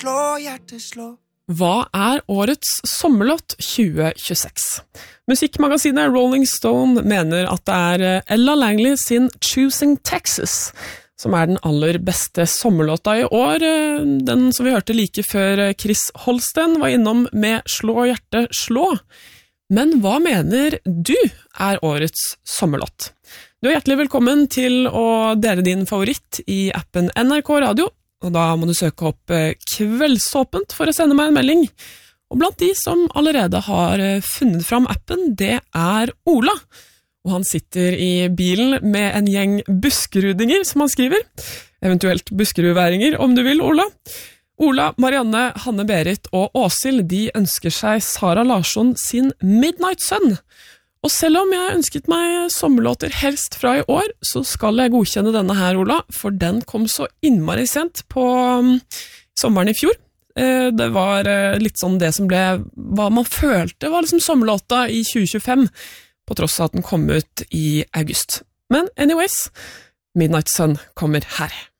slå, hjertet slå. Hva årets sommerlåt 2026? Musikkmagasinet Rolling Stone mener at det Ella Langley sin Choosing Texas, som den aller beste sommerlåta i år, den som vi hørte like før Chris Holsten var innom med Slå hjertet slå. Men hva mener du årets sommerlåt? Du hjertelig velkommen til å dele din favoritt i appen NRK Radio, og da må du søke opp Kveldsåpent for å sende meg en melding. Og blant de som allerede har funnet fram appen, det Ola. Og han sitter i bilen med en gjeng buskerudinger, som han skriver. Eventuelt buskerudværinger, om du vil, Ola. Ola, Marianne, Hanne-Berit og Åshild, de ønsker seg Sara Larsson sin Midnight Sun. Og selv om jeg ønsket meg sommerlåter helst fra i år, så skal jeg godkjenne denne her, Ola, for den kom så innmari sent på sommeren i fjor. Det var litt sånn det som ble, hva man følte var liksom sommerlåta i 2025, på tross av at den kom ut i august. Men anyways, Midnight Sun kommer her.